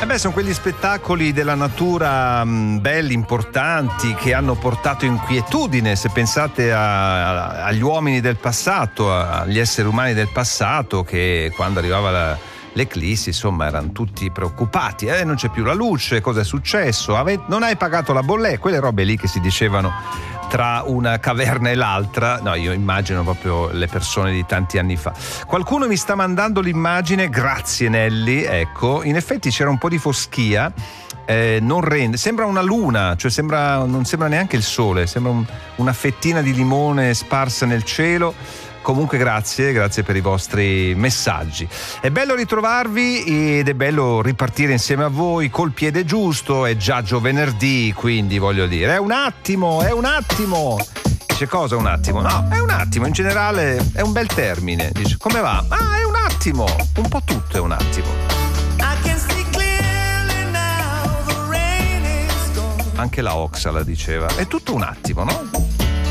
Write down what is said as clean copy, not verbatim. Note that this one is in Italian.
Sono quegli spettacoli della natura belli, importanti, che hanno portato inquietudine. Se pensate agli uomini del passato, agli esseri umani del passato, che quando arrivava l'eclissi, insomma, erano tutti preoccupati. Non c'è più la luce, cosa è successo? Non hai pagato la bolletta? Quelle robe lì che si dicevano tra una caverna e l'altra. No, io immagino proprio le persone di tanti anni fa. Qualcuno mi sta mandando l'immagine, grazie Nelly, ecco, in effetti c'era un po' di foschia, non rende, sembra una luna, cioè non sembra neanche il sole, sembra una fettina di limone sparsa nel cielo. Comunque grazie per i vostri messaggi. È bello ritrovarvi ed è bello ripartire insieme a voi col piede giusto. È già venerdì, quindi voglio dire, è un attimo. Dice cosa un attimo? No, è un attimo, in generale è un bel termine. Dice come va? È un attimo, un po' tutto è un attimo. Anche la Oxa la diceva, è tutto un attimo, no?